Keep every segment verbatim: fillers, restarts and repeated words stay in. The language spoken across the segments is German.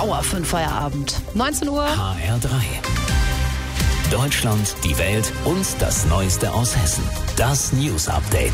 Power für den Feierabend. neunzehn Uhr. H R drei. Deutschland, die Welt und das Neueste aus Hessen. Das News Update.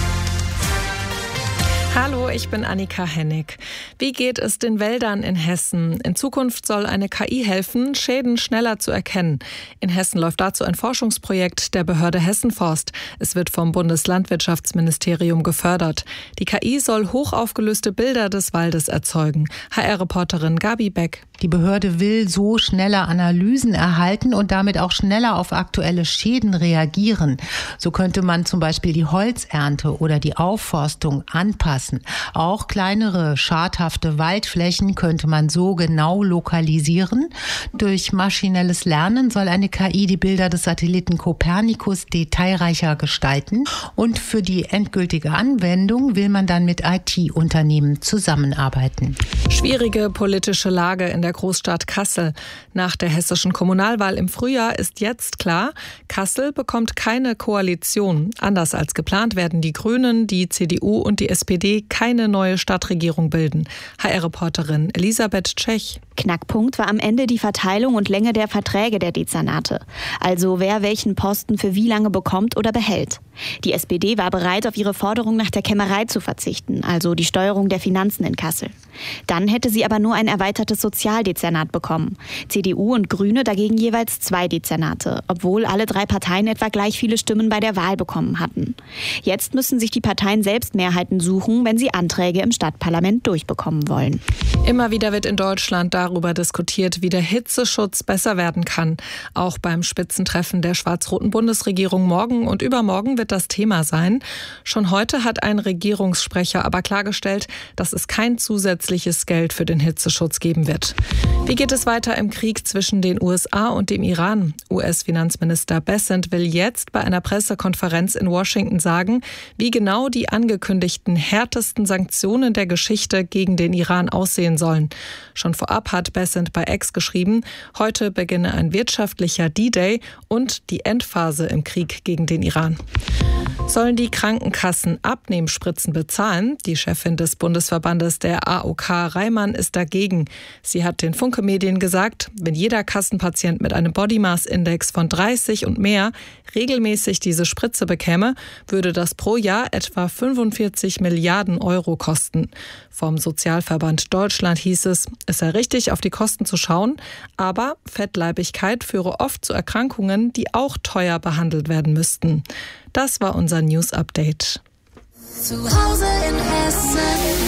Hallo, ich bin Annika Hennig. Wie geht es den Wäldern in Hessen? In Zukunft soll eine K I helfen, Schäden schneller zu erkennen. In Hessen läuft dazu ein Forschungsprojekt der Behörde Hessenforst. Es wird vom Bundeslandwirtschaftsministerium gefördert. Die K I soll hochaufgelöste Bilder des Waldes erzeugen. H R-Reporterin Gabi Beck. Die Behörde will so schneller Analysen erhalten und damit auch schneller auf aktuelle Schäden reagieren. So könnte man zum Beispiel die Holzernte oder die Aufforstung anpassen. Auch kleinere, schadhafte Waldflächen könnte man so genau lokalisieren. Durch maschinelles Lernen soll eine K I die Bilder des Satelliten Copernicus detailreicher gestalten. Und für die endgültige Anwendung will man dann mit I T-Unternehmen zusammenarbeiten. Schwierige politische Lage in der Großstadt Kassel. Nach der hessischen Kommunalwahl im Frühjahr ist jetzt klar, Kassel bekommt keine Koalition. Anders als geplant werden die Grünen, die C D U und die S P D keine neue Stadtregierung bilden. H R-Reporterin Elisabeth Tschech. Knackpunkt war am Ende die Verteilung und Länge der Verträge der Dezernate. Also wer welchen Posten für wie lange bekommt oder behält. Die S P D war bereit, auf ihre Forderung nach der Kämmerei zu verzichten, also die Steuerung der Finanzen in Kassel. Dann hätte sie aber nur ein erweitertes Sozialdezernat bekommen. C D U und Grüne dagegen jeweils zwei Dezernate, obwohl alle drei Parteien etwa gleich viele Stimmen bei der Wahl bekommen hatten. Jetzt müssen sich die Parteien selbst Mehrheiten suchen, wenn sie Anträge im Stadtparlament durchbekommen wollen. Immer wieder wird in Deutschland darüber diskutiert, wie der Hitzeschutz besser werden kann. Auch beim Spitzentreffen der schwarz-roten Bundesregierung morgen und übermorgen wird das Thema sein. Schon heute hat ein Regierungssprecher aber klargestellt, dass es kein zusätzliches Geld für den Hitzeschutz geben wird. Wie geht es weiter im Krieg zwischen den U S A und dem Iran? U S-Finanzminister Bessent will jetzt bei einer Pressekonferenz in Washington sagen, wie genau die angekündigten härtesten Sanktionen der Geschichte gegen den Iran aussehen sollen. Schon vorab hat Bessent bei X geschrieben, heute beginne ein wirtschaftlicher D-Day und die Endphase im Krieg gegen den Iran. Sollen die Krankenkassen Abnehmspritzen bezahlen? Die Chefin des Bundesverbandes der A O K, Reimann, ist dagegen. Sie hat den Funke Medien gesagt, wenn jeder Kassenpatient mit einem Body Mass Index von dreißig und mehr regelmäßig diese Spritze bekäme, würde das pro Jahr etwa fünfundvierzig Milliarden Euro kosten. Vom Sozialverband Deutschland hieß es, es sei richtig, auf die Kosten zu schauen, aber Fettleibigkeit führe oft zu Erkrankungen, die auch teuer behandelt werden müssten. Das war unser News Update. Zu Hause in Hessen.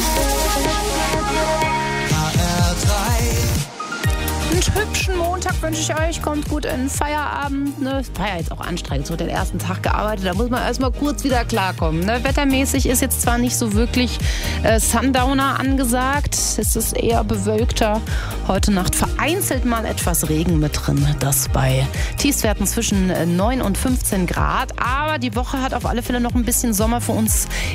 H R drei. Einen hübschen Montag wünsche ich euch. Kommt gut in den Feierabend. Ne? Es war ja jetzt auch anstrengend. So den ersten Tag gearbeitet. Da muss man erstmal kurz wieder klarkommen. Ne? Wettermäßig ist jetzt zwar nicht so wirklich äh, Sundowner angesagt. Es ist eher bewölkter. Heute Nacht vereinzelt mal etwas Regen mit drin. Das bei Tiefstwerten zwischen neun und fünfzehn Grad. Aber die Woche hat auf alle Fälle noch ein bisschen Sommer für uns